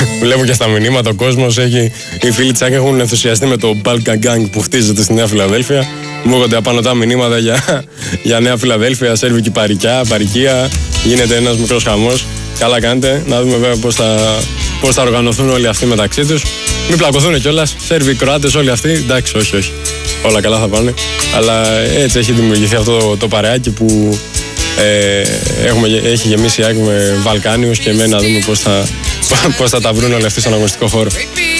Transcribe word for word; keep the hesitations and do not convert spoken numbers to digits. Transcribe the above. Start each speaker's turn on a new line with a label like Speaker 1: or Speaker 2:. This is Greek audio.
Speaker 1: Βλέπω και στα μηνύματα ο κόσμος έχει. Οι φίλοι της έχουν ενθουσιαστεί με το Balkan Gang που χτίζεται στη Νέα Φιλαδέλφια. Μου έρχονται απάνω τα μηνύματα για, για Νέα Φιλαδέλφια, σέρβικη παρικιά, παρικία. Γίνεται ένας μικρός χαμός. Καλά κάνετε. Να δούμε βέβαια πώς θα, πώς θα οργανωθούν όλοι αυτοί μεταξύ τους. Μην πλακωθούν κιόλας. Σέρβοι, Κροάτες, όλοι αυτοί. Εντάξει, όχι, όχι. Όλα καλά θα πάνε. Αλλά έτσι έχει δημιουργηθεί αυτό το, το παρεάκι που ε, έχουμε, έχει γεμίσει με Βαλκάνιους και εμένα να δούμε πώς θα, πώς θα τα βρουν όλοι αυτοί στον αγωνιστικό χώρο.